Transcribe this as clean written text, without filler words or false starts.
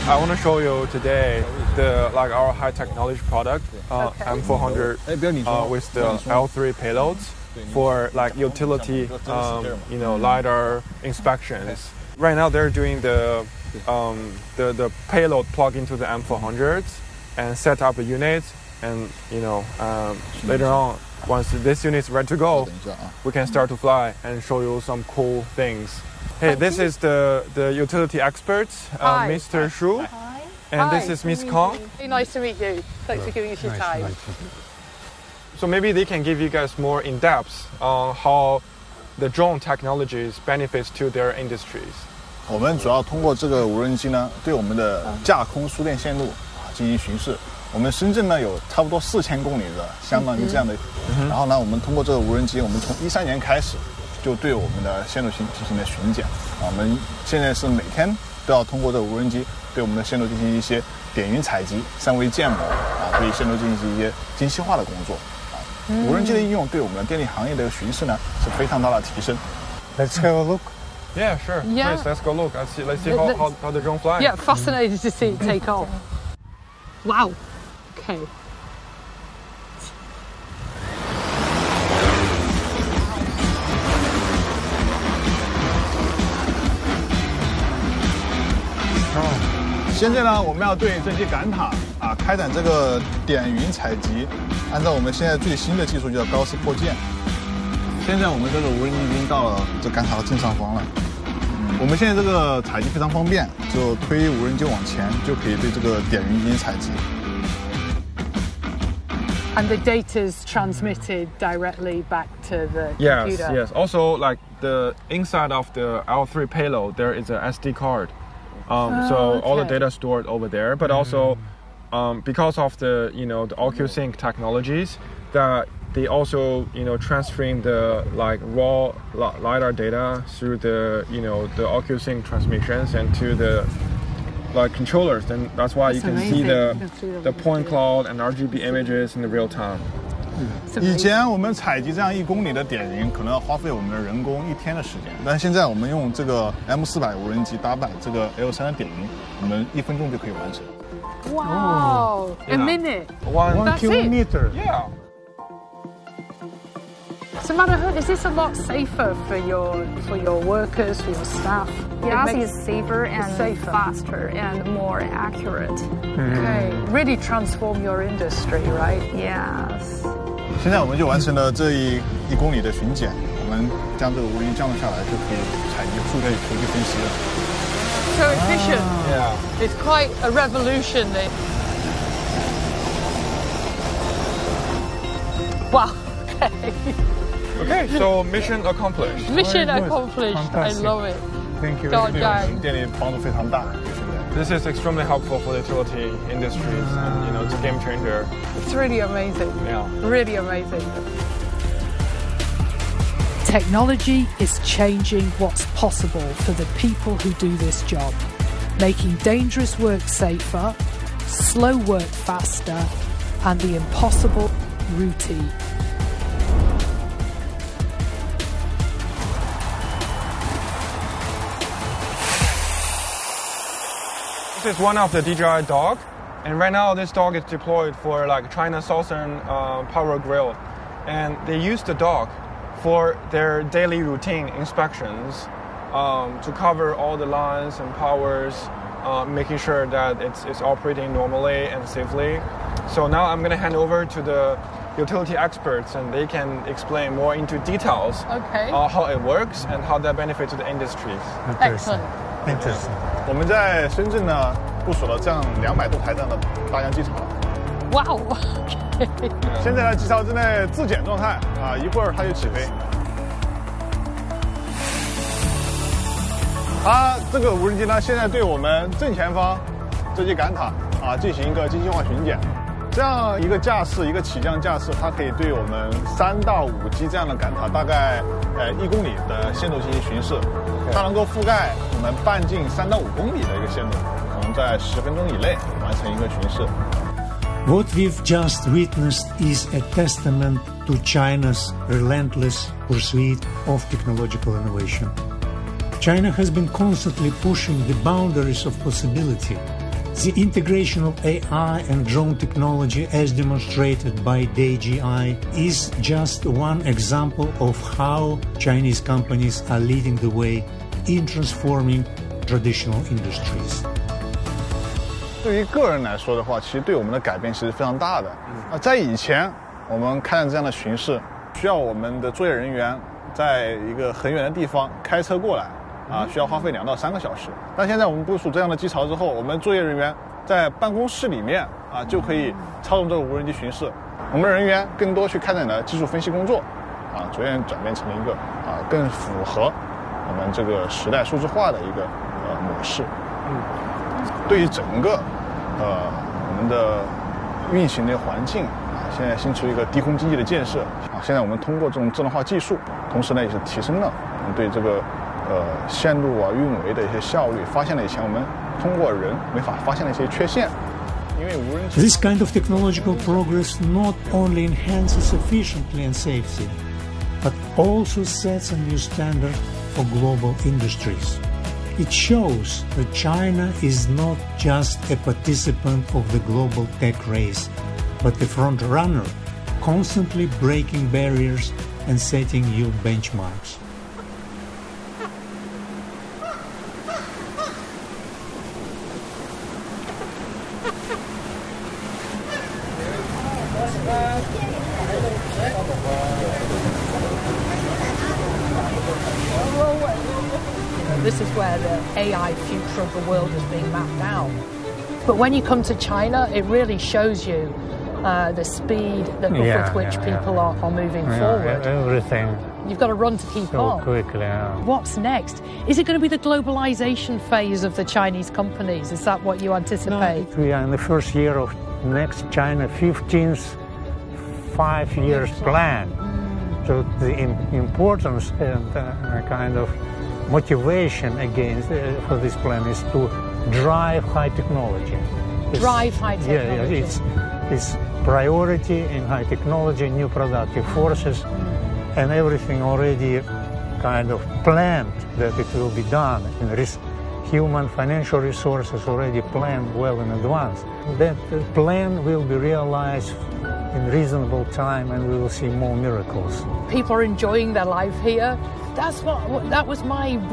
I want to show you today our high technology product, M400 with the L3 payloads for utility, LiDAR inspections. Right now they're doing the payload plug into the M400s and set up the units, and later on, once this unit is ready to go, we can start to fly and show you some cool things. Hey, this is the utility expert, Mr. Shu. Hi. And this is Miss Kong. Very nice to meet you. Thanks for giving us your time. So maybe they can give you guys more in-depth on how the drone technologies benefits to their industries. 我们主要通过这个无人机呢，对我们的架空输电线路进行巡视。我们深圳呢有差不多4000公里的相当于这样的，然后呢，我们通过这个无人机，我们从13年开始就对我们的线路进行了巡检。我们现在是每天都要通过这个无人机对我们的线路进行一些点云采集、三维建模对线路进行一些精细化的工作。无人机的应用对我们的电力行业的巡视呢是非常大的提升。 Let's have a look. Yeah, sure. Yeah. Please, let's go look. Let's see how the drone flies. Yeah, fascinated to see it take off. Wow. Okay. Oh. 现在呢，我们要对这些杆塔开展这个点云采集，按照我们现在最新的技术叫高斯破箭。现在我们这个无人机已经到了这杆塔的正上方了。我们现在这个采集非常方便，就推无人机往前就可以对这个点云进行采集。 And the data is transmitted directly back to the computer. Yes. Also, the inside of the L3 payload, there is a SD card. So all the data stored over there, but also because of the the OcuSync technologies, that they also transferring the raw LiDAR data through the the OcuSync transmissions and to the controllers, and that's why you can see the point cloud and RGB images in the real time. 以前我们采集这样1公里的点云，可能要花费我们的人工1天的时间，但现在我们用这个 M400 无人机搭载这个 L3 的点云，我们1分钟就可以完成。 Wow! A minute. One kilometer. Yeah. So, Madam, is this a lot safer for your workers, for your staff? Yes, it's safer and faster and more accurate. Okay, really transform your industry, right? Yes. 现在我们就完成了这1公里的巡检，我们将这个无人机降落下来，就可以采集数据图去分析了。 So efficient. Yeah. It's quite a revolution. Wow. Okay. Okay, so mission accomplished. Mission accomplished. Fantastic. I love it. Thank you. 对我们店里帮助非常大。 This is extremely helpful for the utility industries, and it's a game changer. It's really amazing. Yeah. Really amazing. Technology is changing what's possible for the people who do this job, making dangerous work safer, slow work faster, and the impossible routine. This is one of the DJI dog, and right now this dog is deployed for China Southern Power Grill, and they use the dog for their daily routine inspections to cover all the lines and powers, making sure that it's operating normally and safely. So now I'm going to hand over to the utility experts, and they can explain more into details how it works and how that benefits to the industries. Excellent. Interesting. 我们在深圳呢部署了这样200多台这样的大疆机槽。 Wow. 现在呢，机槽正在自检状态一会儿它就起飞。它这个无人机呢，现在对我们正前方这些杆塔进行一个精细化巡检。这样一个架势，一个起降架势，它可以对我们3到5级这样的杆塔，大概1公里的线路进行巡视。它能够覆盖我们半径3到5公里的一个线路，可能在10分钟以内完成一个巡视。 What we've just witnessed is a testament to China's relentless pursuit of technological innovation. China has been constantly pushing the boundaries of possibility, The integration of AI and drone technology as demonstrated by DJI is just one example of how Chinese companies are leading the way in transforming traditional industries. 对于个人来说的话，其实对我们的改变其实非常大的。在以前，我们看这样的巡视，需要我们的作业人员在一个很远的地方开车过来，需要花费2到3个小时。但现在我们部署这样的机槽之后，我们作业人员在办公室里面就可以操纵这个无人机巡视。我们人员更多去开展了技术分析工作，逐渐转变成了一个更符合我们这个时代数字化的一个模式。对于整个我们的运行的环境现在新出一个低空经济的建设现在我们通过这种智能化技术，同时呢也是提升了我们对这个线路运维的一些效率，发现了以前我们通过人没法发现的一些缺陷。因为无人机 This kind of technological progress not only enhances efficiency and safety, but also sets a new standard for global industries. It shows that China is not just a participant of the global tech race, but a front runner, constantly breaking barriers and setting new benchmarks. This is where the AI future of the world is being mapped out. But when you come to China, it really shows you the speed with which people are moving forward. Everything. You've got to run to keep so up. Quickly. What's next? Is it going to be the globalization phase of the Chinese companies? Is that what you anticipate? No, we are in the first year of next China 15th 5 years plan. So the importance and kind of motivation against for this plan is to drive high technology. Drive high technology. It's priority in high technology, new productive forces, and everything already kind of planned that it will be done. And there is human financial resources already planned well in advance. That plan will be realized in reasonable time, and we will see more miracles. People are enjoying their life here. That was my